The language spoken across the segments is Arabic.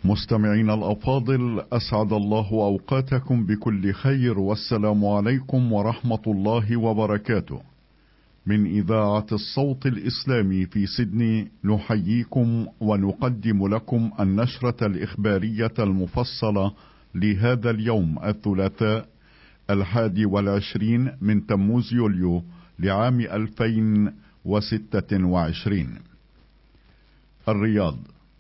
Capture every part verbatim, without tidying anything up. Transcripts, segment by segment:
مستمعين الأفاضل، أسعد الله أوقاتكم بكل خير، والسلام عليكم ورحمة الله وبركاته. من إذاعة الصوت الإسلامي في سيدني نحييكم ونقدم لكم النشرة الإخبارية المفصلة لهذا اليوم الثلاثاء الحادي والعشرين من تموز يوليو لعام ألفين وستة وعشرين. الرياض.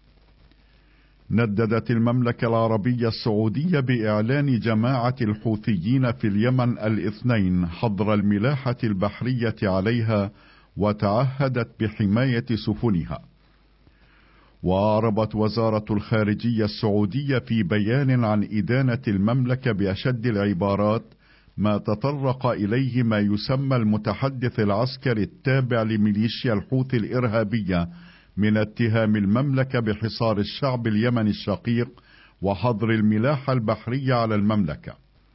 نددت المملكة العربية السعودية بإعلان جماعة الحوثيين في اليمن الاثنين حظر الملاحة البحرية عليها، وتعهدت بحماية سفنها. وأعربت وزارة الخارجية السعودية في بيان عن إدانة المملكة بأشد العبارات ما تطرق إليه ما يسمى المتحدث العسكري التابع لميليشيا الحوثي الإرهابية من اتهام المملكة بحصار الشعب اليمني الشقيق وحظر الملاحة البحرية على المملكة.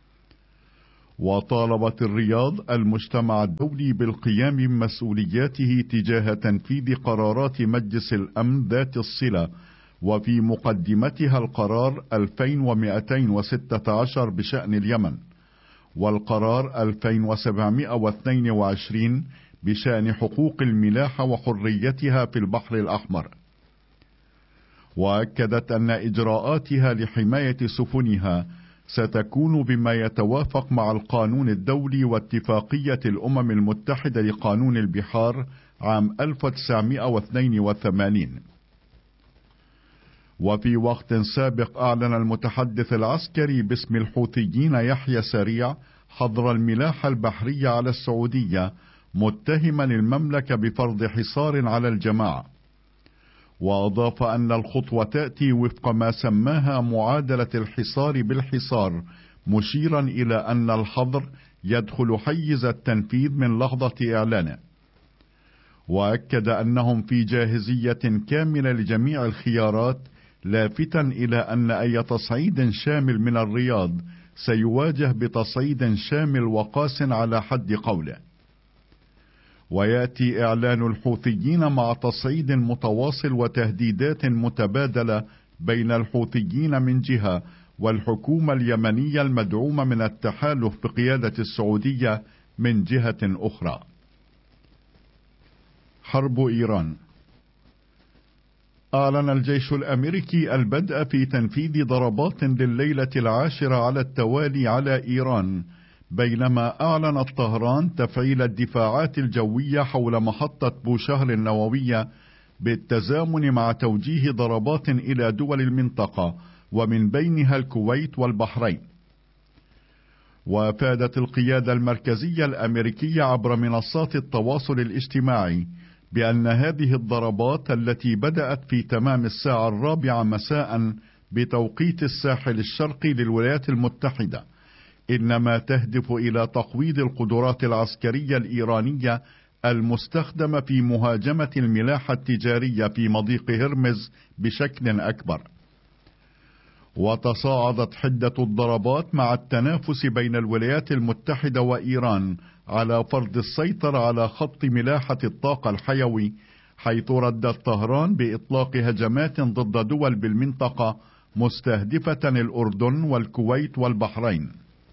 وطالبت الرياض المجتمع الدولي بالقيام بمسؤولياته تجاه تنفيذ قرارات مجلس الأمن ذات الصلة، وفي مقدمتها القرار ألفين ومئتين وستة عشر بشأن اليمن، والقرار ألفين وسبعمئة واثنين وعشرين بشأن حقوق الملاحة وحريتها في البحر الأحمر. وأكدت أن إجراءاتها لحماية سفنها ستكون بما يتوافق مع القانون الدولي واتفاقية الأمم المتحدة لقانون البحار عام ألف وتسعمئة واثنين وثمانين. وفي وقت سابق أعلن المتحدث العسكري باسم الحوثيين يحيى سريع حظر الملاحة البحرية على السعودية، متهما المملكة بفرض حصار على الجماعة. وأضاف أن الخطوة تأتي وفق ما سماها معادلة الحصار بالحصار، مشيرا إلى أن الحظر يدخل حيز التنفيذ من لحظة إعلانه. وأكد أنهم في جاهزية كاملة لجميع الخيارات، لافتا إلى أن أي تصعيد شامل من الرياض سيواجه بتصعيد شامل وقاس على حد قوله. ويأتي إعلان الحوثيين مع تصعيد متواصل وتهديدات متبادلة بين الحوثيين من جهة والحكومة اليمنية المدعومة من التحالف بقيادة السعودية من جهة أخرى. حرب إيران. أعلن الجيش الأمريكي البدء في تنفيذ ضربات لليلة العاشرة على التوالي على إيران، بينما أعلنت طهران تفعيل الدفاعات الجوية حول محطة بوشهر النووية بالتزامن مع توجيه ضربات إلى دول المنطقة ومن بينها الكويت والبحرين. وافادت القيادة المركزية الأمريكية عبر منصات التواصل الاجتماعي بأن هذه الضربات التي بدأت في تمام الساعة الرابعة مساء بتوقيت الساحل الشرقي للولايات المتحدة إنما تهدف إلى تقويض القدرات العسكرية الإيرانية المستخدمة في مهاجمة الملاحة التجارية في مضيق هرمز بشكل أكبر. وتصاعدت حدة الضربات مع التنافس بين الولايات المتحدة وإيران على فرض السيطرة على خط ملاحة الطاقة الحيوي، حيث ردت طهران بإطلاق هجمات ضد دول بالمنطقة مستهدفة الأردن والكويت والبحرين.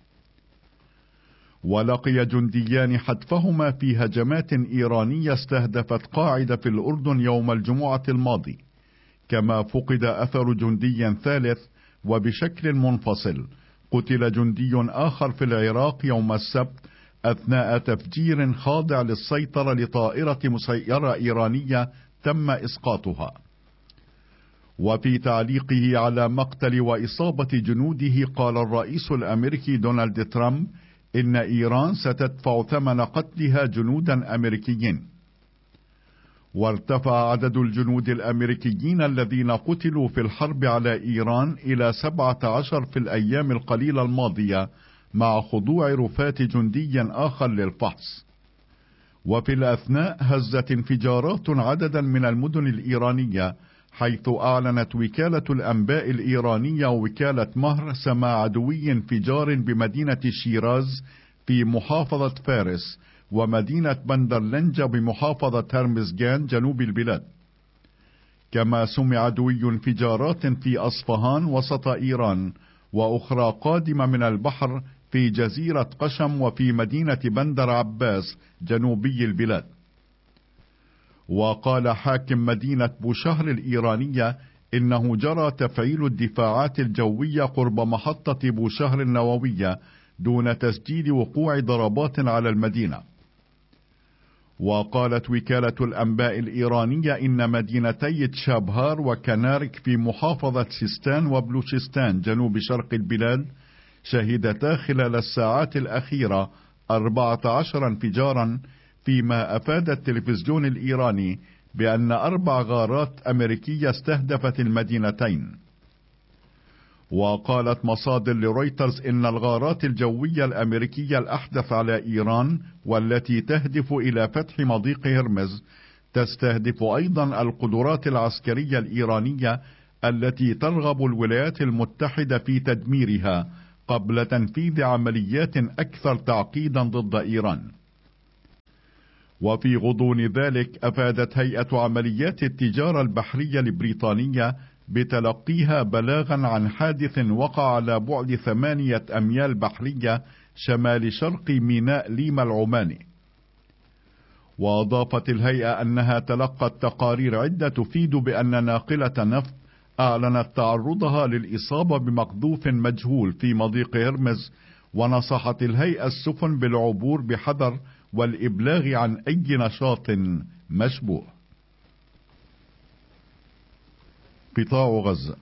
ولقي جنديان حتفهما في هجمات إيرانية استهدفت قاعدة في الأردن يوم الجمعة الماضي، كما فقد أثر جندي ثالث. وبشكل منفصل قتل جندي آخر في العراق يوم السبت أثناء تفجير خاضع للسيطرة لطائرة مسيرة إيرانية تم إسقاطها. وفي تعليقه على مقتل وإصابة جنوده قال الرئيس الأمريكي دونالد ترامب إن إيران ستدفع ثمن قتلها جنودا أمريكيين. وارتفع عدد الجنود الأمريكيين الذين قتلوا في الحرب على إيران إلى سبعة عشر في الأيام القليلة الماضية، مع خضوع رفاة جندي آخر للفحص. وفي الأثناء هزت انفجارات عددا من المدن الإيرانية، حيث أعلنت وكالة الأنباء الإيرانية ووكالة مهر سماع عدوي انفجار بمدينة شيراز في محافظة فارس ومدينة بندرلنجة بمحافظة هرمزجان جنوب البلاد. كما سمع دوي انفجارات في أصفهان وسط إيران، وأخرى قادمة من البحر في جزيرة قشم وفي مدينة بندر عباس جنوبي البلاد. وقال حاكم مدينة بوشهر الإيرانية إنه جرى تفعيل الدفاعات الجوية قرب محطة بوشهر النووية دون تسجيل وقوع ضربات على المدينة. وقالت وكالة الأنباء الإيرانية إن مدينتي تشابهار وكنارك في محافظة سيستان وبلوشستان جنوب شرق البلاد شهدتا خلال الساعات الأخيرة أربعة عشر انفجارا، فيما أفاد التلفزيون الإيراني بأن أربع غارات أمريكية استهدفت المدينتين. وقالت مصادر لرويترز إن الغارات الجوية الأمريكية الأحدث على إيران والتي تهدف إلى فتح مضيق هرمز تستهدف أيضا القدرات العسكرية الإيرانية التي ترغب الولايات المتحدة في تدميرها قبل تنفيذ عمليات أكثر تعقيدا ضد إيران. وفي غضون ذلك أفادت هيئة عمليات التجارة البحرية البريطانية بتلقيها بلاغا عن حادث وقع على بعد ثمانية أميال بحرية شمال شرق ميناء ليما العماني. وأضافت الهيئة أنها تلقت تقارير عدة تفيد بأن ناقلة نفط أعلنت تعرضها للإصابة بمقذوف مجهول في مضيق هرمز، ونصحت الهيئة السفن بالعبور بحذر والإبلاغ عن أي نشاط مشبوه. قطاع غزة: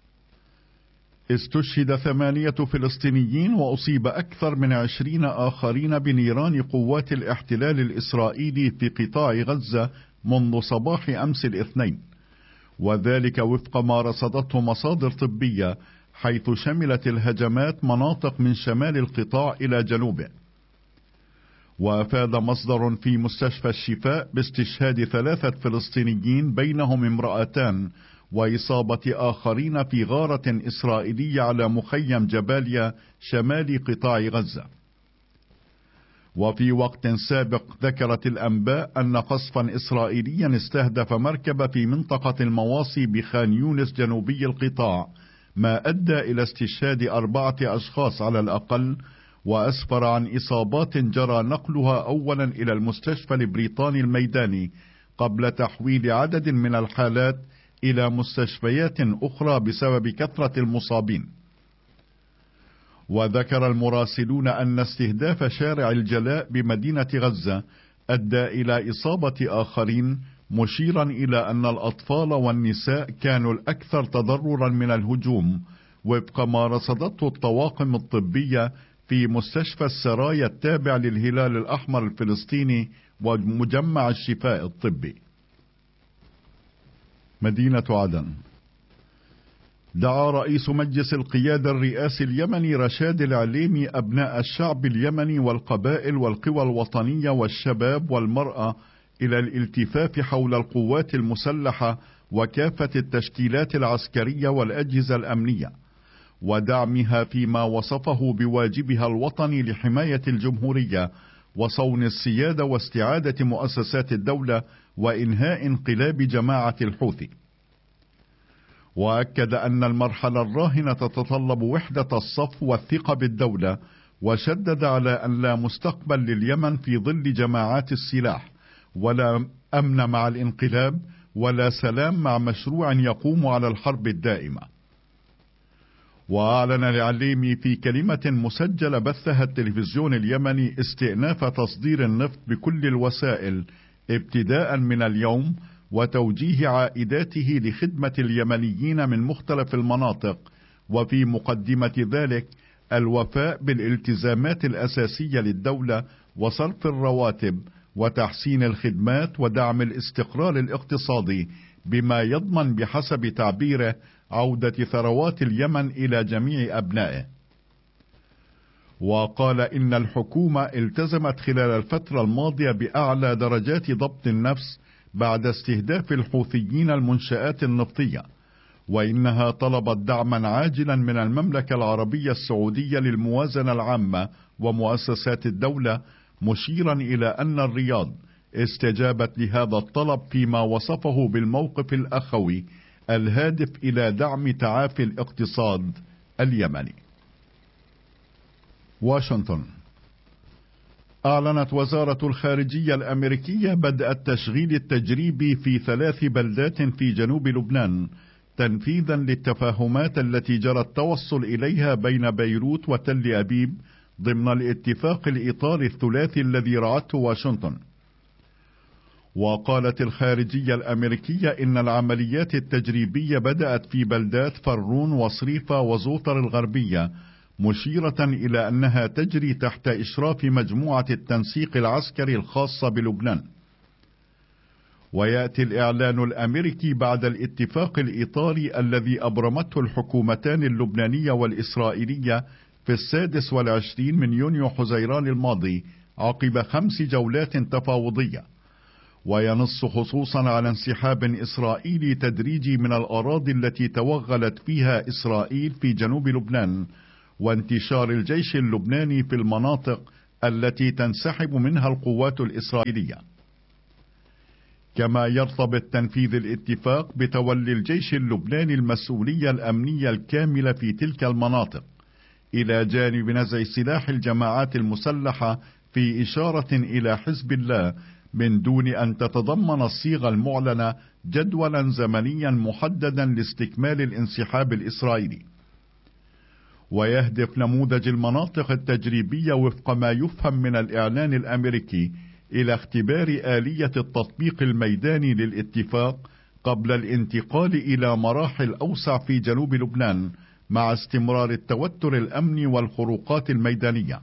استشهد ثمانية فلسطينيين وأصيب أكثر من عشرين آخرين بنيران قوات الاحتلال الإسرائيلي في قطاع غزة منذ صباح أمس الاثنين، وذلك وفق ما رصدته مصادر طبية، حيث شملت الهجمات مناطق من شمال القطاع إلى جنوبه. وأفاد مصدر في مستشفى الشفاء باستشهاد ثلاثة فلسطينيين بينهم امرأتان وإصابة آخرين في غارة إسرائيلية على مخيم جباليا شمال قطاع غزة. وفي وقت سابق ذكرت الأنباء أن قصفا إسرائيليا استهدف مركبة في منطقة المواصي بخان يونس جنوبي القطاع، ما أدى إلى استشهاد أربعة أشخاص على الأقل، وأسفر عن إصابات جرى نقلها أولا إلى المستشفى البريطاني الميداني قبل تحويل عدد من الحالات إلى مستشفيات أخرى بسبب كثرة المصابين. وذكر المراسلون أن استهداف شارع الجلاء بمدينة غزة أدى إلى إصابة آخرين، مشيرا إلى أن الأطفال والنساء كانوا الأكثر تضررا من الهجوم، وفق ما رصدته الطواقم الطبية في مستشفى السرايا التابع للهلال الأحمر الفلسطيني ومجمع الشفاء الطبي. مدينة عدن: دعا رئيس مجلس القيادة الرئاسي اليمني رشاد العليمي أبناء الشعب اليمني والقبائل والقوى الوطنية والشباب والمرأة إلى الالتفاف حول القوات المسلحة وكافة التشكيلات العسكرية والأجهزة الأمنية، ودعمها فيما وصفه بواجبها الوطني لحماية الجمهورية وصون السيادة واستعادة مؤسسات الدولة وإنهاء انقلاب جماعة الحوثي. وأكد أن المرحلة الراهنة تتطلب وحدة الصف والثقة بالدولة، وشدد على أن لا مستقبل لليمن في ظل جماعات السلاح، ولا أمن مع الانقلاب، ولا سلام مع مشروع يقوم على الحرب الدائمة. وأعلن العليمي في كلمة مسجلة بثها التلفزيون اليمني استئناف تصدير النفط بكل الوسائل ابتداء من اليوم، وتوجيه عائداته لخدمة اليمنيين من مختلف المناطق، وفي مقدمة ذلك الوفاء بالالتزامات الأساسية للدولة وصرف الرواتب وتحسين الخدمات ودعم الاستقرار الاقتصادي، بما يضمن بحسب تعبيره عودة ثروات اليمن إلى جميع أبنائه. وقال إن الحكومة التزمت خلال الفترة الماضية بأعلى درجات ضبط النفس بعد استهداف الحوثيين المنشآت النفطية، وإنها طلبت دعما عاجلا من المملكة العربية السعودية للموازنة العامة ومؤسسات الدولة، مشيرا إلى أن الرياض استجابت لهذا الطلب فيما وصفه بالموقف الأخوي الهادف إلى دعم تعافي الاقتصاد اليمني. واشنطن. أعلنت وزارة الخارجية الأمريكية بدء التشغيل التجريبي في ثلاث بلدات في جنوب لبنان تنفيذا للتفاهمات التي جرى التوصل إليها بين بيروت وتل أبيب ضمن الاتفاق الإطاري الثلاثي الذي رعته واشنطن. وقالت الخارجية الأمريكية إن العمليات التجريبية بدأت في بلدات فرون وصريفة وزوطر الغربية، مشيرة إلى أنها تجري تحت إشراف مجموعة التنسيق العسكري الخاصة بلبنان. ويأتي الإعلان الأمريكي بعد الاتفاق الإطاري الذي أبرمته الحكومتان اللبنانية والإسرائيلية في السادس والعشرين من يونيو حزيران الماضي عقب خمس جولات تفاوضية، وينص خصوصا على انسحاب إسرائيلي تدريجي من الأراضي التي توغلت فيها إسرائيل في جنوب لبنان، وانتشار الجيش اللبناني في المناطق التي تنسحب منها القوات الإسرائيلية. كما يرتبط تنفيذ الاتفاق بتولي الجيش اللبناني المسؤولية الأمنية الكاملة في تلك المناطق، إلى جانب نزع سلاح الجماعات المسلحة في إشارة إلى حزب الله، من دون أن تتضمن الصيغة المعلنة جدولا زمنيا محددا لاستكمال الانسحاب الإسرائيلي. ويهدف نموذج المناطق التجريبية وفق ما يفهم من الإعلان الأمريكي إلى اختبار آلية التطبيق الميداني للاتفاق قبل الانتقال إلى مراحل أوسع في جنوب لبنان مع استمرار التوتر الأمني والخروقات الميدانية.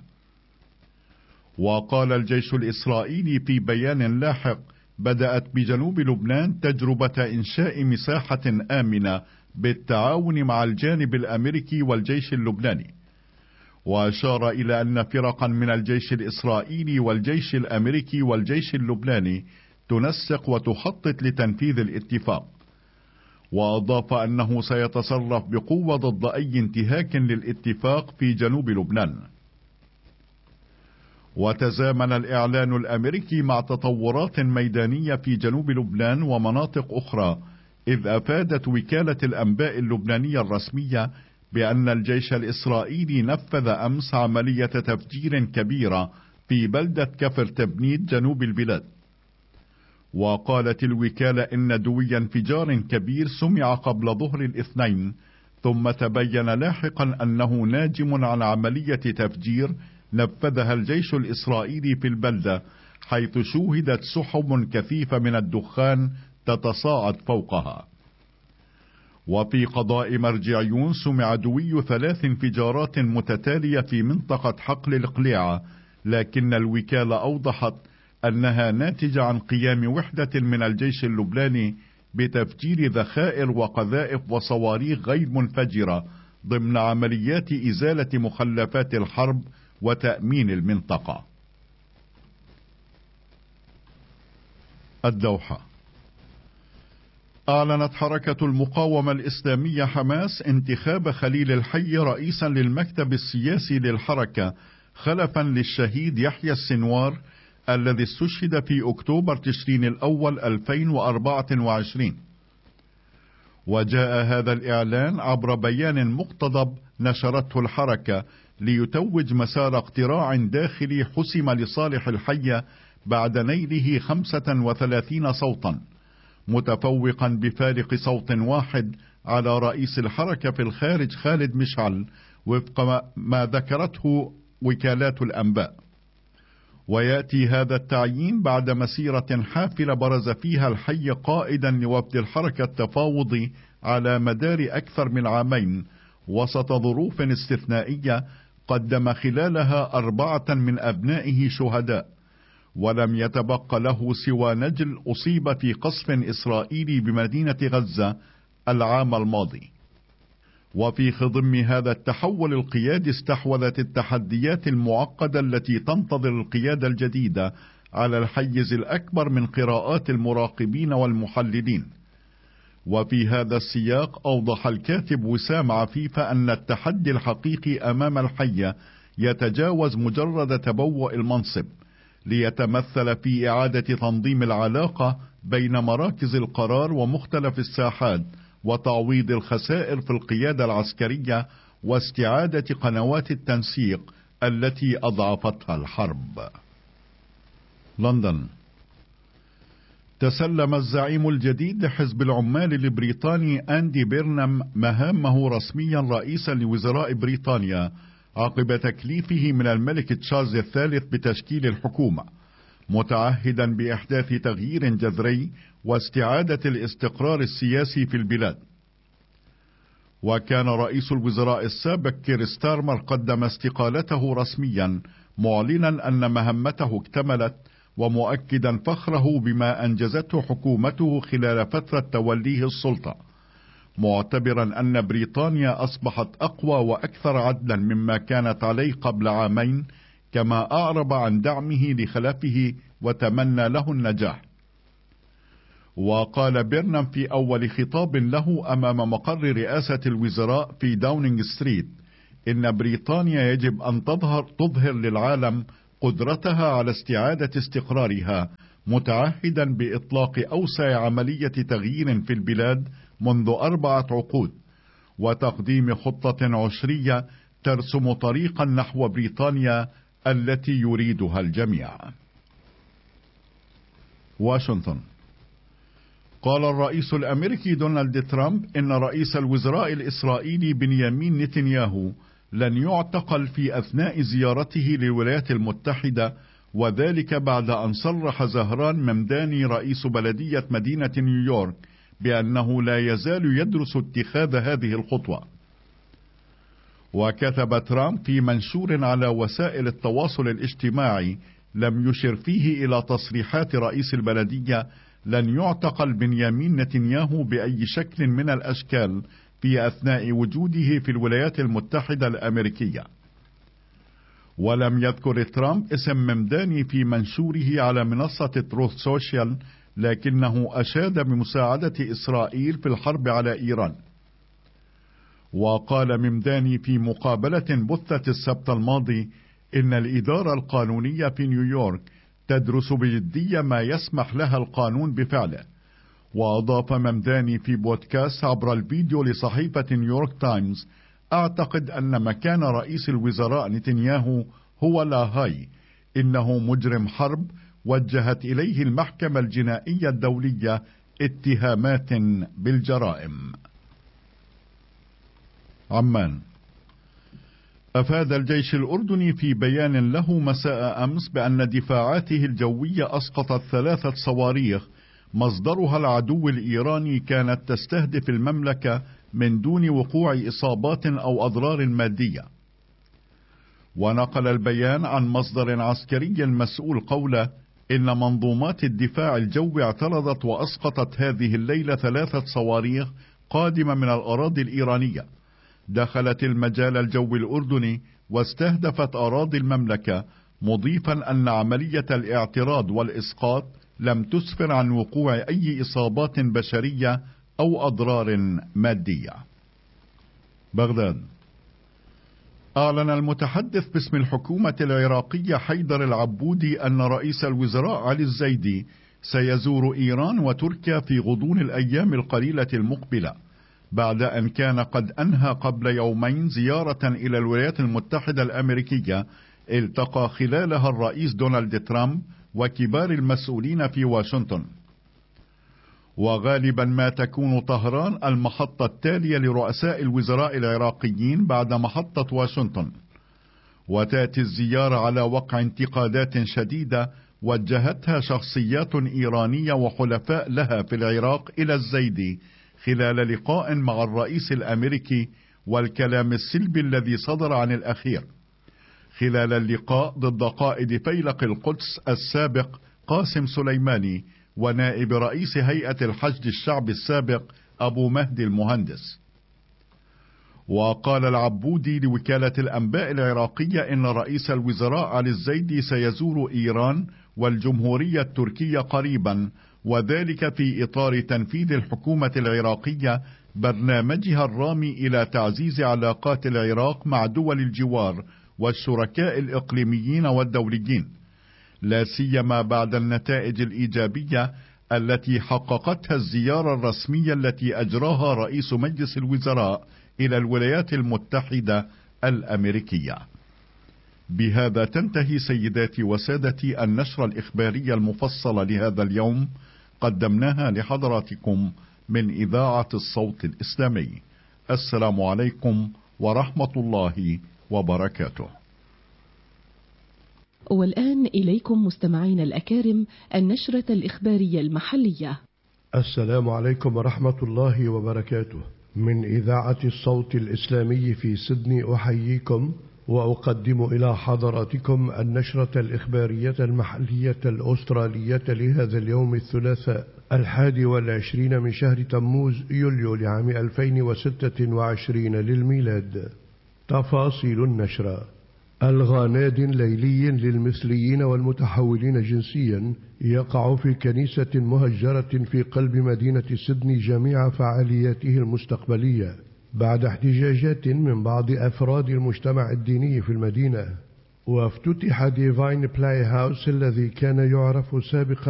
وقال الجيش الإسرائيلي في بيان لاحق: بدأت بجنوب لبنان تجربة إنشاء مساحة آمنة بالتعاون مع الجانب الأمريكي والجيش اللبناني. وأشار إلى أن فرقا من الجيش الإسرائيلي والجيش الأمريكي والجيش اللبناني تنسق وتخطط لتنفيذ الاتفاق. وأضاف أنه سيتصرف بقوة ضد أي انتهاك للاتفاق في جنوب لبنان. وتزامن الإعلان الأمريكي مع تطورات ميدانية في جنوب لبنان ومناطق أخرى، إذ أفادت وكالة الأنباء اللبنانية الرسمية بأن الجيش الإسرائيلي نفذ أمس عملية تفجير كبيرة في بلدة كفر تبنيد جنوب البلاد. وقالت الوكالة إن دوي انفجار كبير سمع قبل ظهر الاثنين، ثم تبين لاحقا أنه ناجم عن عملية تفجير نفذها الجيش الإسرائيلي في البلدة، حيث شوهدت سحب كثيفة من الدخان تتصاعد فوقها. وفي قضاء مرجعيون سمع دوي ثلاث انفجارات متتالية في منطقة حقل القليعة، لكن الوكالة أوضحت أنها ناتجة عن قيام وحدة من الجيش اللبناني بتفجير ذخائر وقذائف وصواريخ غير منفجرة ضمن عمليات إزالة مخلفات الحرب وتأمين المنطقة. الدوحة. أعلنت حركة المقاومة الإسلامية حماس انتخاب خليل الحي رئيسا للمكتب السياسي للحركة خلفا للشهيد يحيى السنوار الذي استشهد في أكتوبر تشرين الأول ألفين وأربعة وعشرين. وجاء هذا الإعلان عبر بيان مقتضب نشرته الحركة ليتوج مسار اقتراع داخلي حسم لصالح الحي بعد نيله خمسة وثلاثين صوتا، متفوقا بفارق صوت واحد على رئيس الحركة في الخارج خالد مشعل وفق ما ذكرته وكالات الأنباء. ويأتي هذا التعيين بعد مسيرة حافلة برز فيها الحي قائدا لوفد الحركة التفاوضي على مدار أكثر من عامين وسط ظروف استثنائية قدم خلالها أربعة من أبنائه شهداء، ولم يتبق له سوى نجل أصيب في قصف إسرائيلي بمدينة غزة العام الماضي. وفي خضم هذا التحول القيادي استحوذت التحديات المعقدة التي تنتظر القيادة الجديدة على الحيز الأكبر من قراءات المراقبين والمحللين. وفي هذا السياق أوضح الكاتب وسام عفيفة أن التحدي الحقيقي أمام الحي يتجاوز مجرد تبوء المنصب، ليتمثل في إعادة تنظيم العلاقة بين مراكز القرار ومختلف الساحات، وتعويض الخسائر في القيادة العسكرية، واستعادة قنوات التنسيق التي أضعفتها الحرب. لندن. تسلم الزعيم الجديد لحزب العمال البريطاني أندي بيرنام مهامه رسميا رئيسا لوزراء بريطانيا عقب تكليفه من الملك تشارلز الثالث بتشكيل الحكومة، متعهدا بإحداث تغيير جذري واستعادة الاستقرار السياسي في البلاد. وكان رئيس الوزراء السابق كير ستارمر قدم استقالته رسميا، معلنا أن مهمته اكتملت، ومؤكدا فخره بما أنجزته حكومته خلال فترة توليه السلطة، معتبرا أن بريطانيا أصبحت أقوى وأكثر عدلا مما كانت عليه قبل عامين، كما أعرب عن دعمه لخلفه وتمنى له النجاح. وقال بيرنام في أول خطاب له أمام مقر رئاسة الوزراء في داونينغ ستريت إن بريطانيا يجب أن تظهر, تظهر للعالم قدرتها على استعادة استقرارها، متعهدا بإطلاق أوسع عملية تغيير في البلاد منذ أربعة عقود، وتقديم خطة عشرية ترسم طريقا نحو بريطانيا التي يريدها الجميع. واشنطن. قال الرئيس الأمريكي دونالد ترامب إن رئيس الوزراء الإسرائيلي بنيامين نتنياهو لن يعتقل في أثناء زيارته للولايات المتحدة، وذلك بعد أن صرح زهران ممداني رئيس بلدية مدينة نيويورك بأنه لا يزال يدرس اتخاذ هذه الخطوة. وكتب ترامب في منشور على وسائل التواصل الاجتماعي لم يشر فيه إلى تصريحات رئيس البلدية: لن يعتقل بنيامين نتنياهو بأي شكل من الأشكال في أثناء وجوده في الولايات المتحدة الأمريكية. ولم يذكر ترامب اسم ممداني في منشوره على منصة تروث سوشيال، لكنه أشاد بمساعدة إسرائيل في الحرب على إيران. وقال ممداني في مقابلة بثت السبت الماضي إن الإدارة القانونية في نيويورك تدرس بجدية ما يسمح لها القانون بفعله. وأضاف ممداني في بودكاست عبر الفيديو لصحيفة نيويورك تايمز: أعتقد أن مكان رئيس الوزراء نتنياهو هو لاهاي، إنه مجرم حرب وجهت إليه المحكمة الجنائية الدولية اتهامات بالجرائم. عمان. أفاد الجيش الأردني في بيان له مساء أمس بأن دفاعاته الجوية أسقطت ثلاثة صواريخ مصدرها العدو الإيراني كانت تستهدف المملكة من دون وقوع إصابات أو أضرار مادية. ونقل البيان عن مصدر عسكري مسؤول قوله إن منظومات الدفاع الجوي اعترضت وأسقطت هذه الليلة ثلاثة صواريخ قادمة من الأراضي الإيرانية دخلت المجال الجوي الأردني واستهدفت أراضي المملكة، مضيفا أن عملية الاعتراض والإسقاط لم تسفر عن وقوع أي إصابات بشرية أو أضرار مادية. بغداد. أعلن المتحدث باسم الحكومة العراقية حيدر العبودي أن رئيس الوزراء علي الزيدي سيزور إيران وتركيا في غضون الأيام القليلة المقبلة، بعد أن كان قد أنهى قبل يومين زيارة إلى الولايات المتحدة الأمريكية التقى خلالها الرئيس دونالد ترامب وكبار المسؤولين في واشنطن. وغالبا ما تكون طهران المحطة التالية لرؤساء الوزراء العراقيين بعد محطة واشنطن، وتأتي الزيارة على وقع انتقادات شديدة وجهتها شخصيات إيرانية وحلفاء لها في العراق إلى الزيدي خلال لقاء مع الرئيس الأمريكي، والكلام السلبي الذي صدر عن الأخير خلال اللقاء ضد قائد فيلق القدس السابق قاسم سليماني ونائب رئيس هيئة الحشد الشعبي السابق أبو مهدي المهندس. وقال العبودي لوكالة الأنباء العراقية إن رئيس الوزراء علي الزيدي سيزور إيران والجمهورية التركية قريبا، وذلك في إطار تنفيذ الحكومة العراقية برنامجها الرامي إلى تعزيز علاقات العراق مع دول الجوار والشركاء الإقليميين والدوليين، لا سيما بعد النتائج الإيجابية التي حققتها الزيارة الرسمية التي أجراها رئيس مجلس الوزراء إلى الولايات المتحدة الأمريكية. بهذا تنتهي سيداتي وسادتي النشرة الإخبارية المفصلة لهذا اليوم، قدمناها لحضراتكم من إذاعة الصوت الإسلامي. السلام عليكم ورحمة الله وبركاته. والآن إليكم مستمعين الأكارم النشرة الإخبارية المحلية. السلام عليكم ورحمة الله وبركاته. من إذاعة الصوت الإسلامي في سيدني أحييكم وأقدم إلى حضراتكم النشرة الإخبارية المحلية الأسترالية لهذا اليوم الثلاثاء الحادي والعشرين من شهر تموز يوليو لعام ألفين وستة وعشرين للميلاد. تفاصيل النشرة: ألغى ناد ليلي للمثليين والمتحولين جنسيا يقع في كنيسة مهجرة في قلب مدينة سيدني جميع فعالياته المستقبلية بعد احتجاجات من بعض أفراد المجتمع الديني في المدينة. وافتتح ديفاين بلاي هاوس الذي كان يعرف سابقا